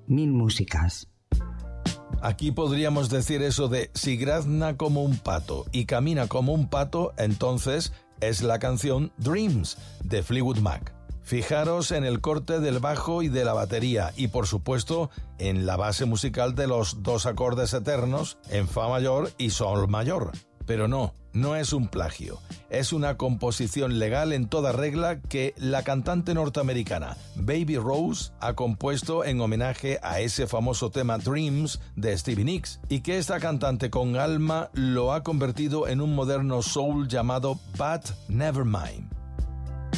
Mil músicas. Aquí podríamos decir eso de si grazna como un pato y camina como un pato, entonces es la canción Dreams de Fleetwood Mac. Fijaros en el corte del bajo y de la batería y por supuesto en la base musical de los dos acordes eternos en fa mayor y sol mayor. Pero no es un plagio, es una composición legal en toda regla que la cantante norteamericana Baby Rose ha compuesto en homenaje a ese famoso tema Dreams de Stevie Nicks y que esta cantante con alma lo ha convertido en un moderno soul llamado But Nevermind.